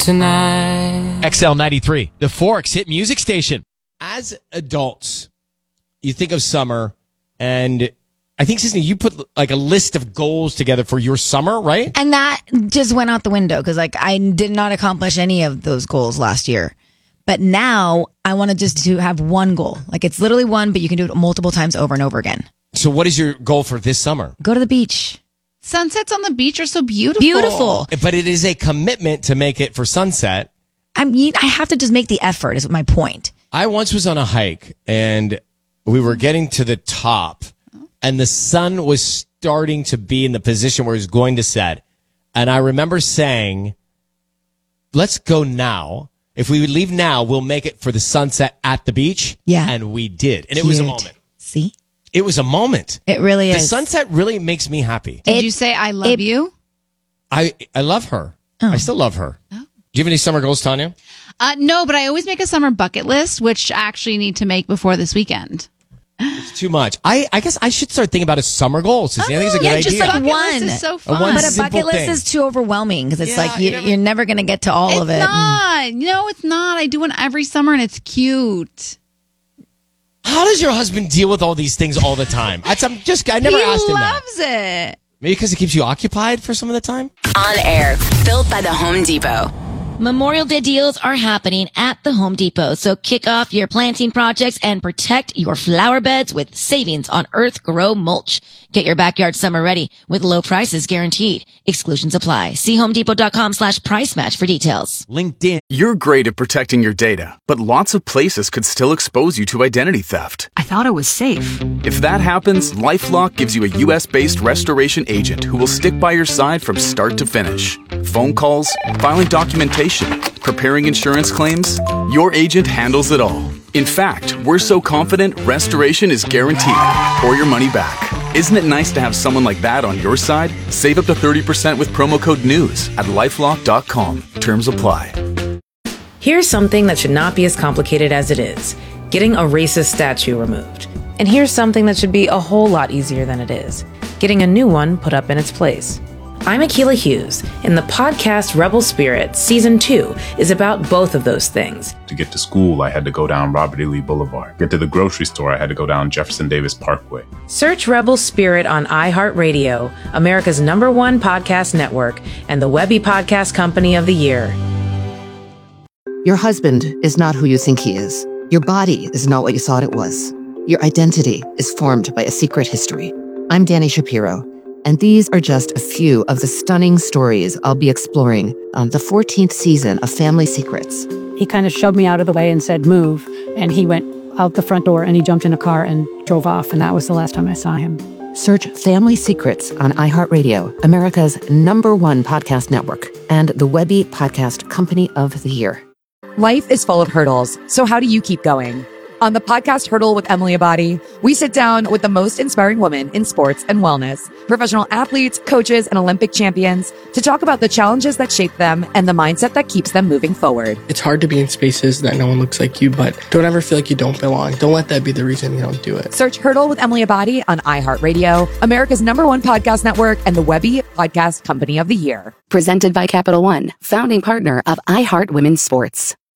tonight. XL93, the Forks Hit Music Station. As adults, you think of summer, and I think, Sisney, you put like a list of goals together for your summer, right? And that just went out the window because like I did not accomplish any of those goals last year. But now I want to just to have one goal. Like it's literally one, but you can do it multiple times over and over again. So what is your goal for this summer? Go to the beach. Sunsets on the beach are so beautiful. Beautiful. But it is a commitment to make it for sunset. I mean, I have to just make the effort is my point. I once was on a hike and we were getting to the top and the sun was starting to be in the position where it was going to set. And I remember saying, let's go now. If we would leave now, we'll make it for the sunset at the beach. Yeah. And we did. And it was a moment. See? It was a moment. It really The is. sunset really makes me happy. Did you say I love you? I love her. Oh. I still love her. Do you have any summer goals, Tanya? No, but I always make a summer bucket list, which I actually need to make before this weekend. It's too much. I guess I should start thinking about a summer goal. I think it's a good yeah, idea. just like Bucket one. list is so fun. one But a simple bucket list thing. is too overwhelming because it's Yeah, like you're never going to get to all of it. It's not. No, it's not. I do one every summer and it's cute. How does your husband deal with all these things all the time? I never asked him that. He loves it. Maybe because it keeps you occupied for some of the time? On air, built by the Home Depot. Memorial Day deals are happening at the Home Depot, so kick off your planting projects and protect your flower beds with savings on Earth Grow mulch. Get your backyard summer ready with low prices guaranteed. Exclusions apply. See homedepot.com/price match for details. LinkedIn. You're great at protecting your data, but lots of places could still expose you to identity theft. I thought it was safe. If that happens, LifeLock gives you a U.S.-based restoration agent who will stick by your side from start to finish. Phone calls, filing documentation, preparing insurance claims, your agent handles it all. In fact, we're so confident restoration is guaranteed or your money back. Isn't it nice to have someone like that on your side? Save up to 30% with promo code NEWS at LifeLock.com. Terms apply. Here's something that should not be as complicated as it is. Getting a racist statue removed. And here's something that should be a whole lot easier than it is. Getting a new one put up in its place. I'm Akilah Hughes, and the podcast Rebel Spirit Season 2 is about both of those things. To get to school, I had to go down Robert E. Lee Boulevard. Get to the grocery store, I had to go down Jefferson Davis Parkway. Search Rebel Spirit on iHeartRadio, America's #1 podcast network, and the Webby Podcast Company of the Year. Your husband is not who you think he is. Your body is not what you thought it was. Your identity is formed by a secret history. I'm Dani Shapiro, and these are just a few of the stunning stories I'll be exploring on the 14th season of Family Secrets. He kind of shoved me out of the way and said, move. And he went out the front door and he jumped in a car and drove off. And that was the last time I saw him. Search Family Secrets on iHeartRadio, America's #1 podcast network, and the Webby Podcast Company of the Year. Life is full of hurdles, so how do you keep going? On the podcast Hurdle with Emily Abadi, we sit down with the most inspiring women in sports and wellness, professional athletes, coaches, and Olympic champions to talk about the challenges that shape them and the mindset that keeps them moving forward. It's hard to be in spaces that no one looks like you, but don't ever feel like you don't belong. Don't let that be the reason you don't do it. Search Hurdle with Emily Abadi on iHeartRadio, America's #1 podcast network, and the Webby Podcast Company of the Year. Presented by Capital One, founding partner of iHeart Women's Sports.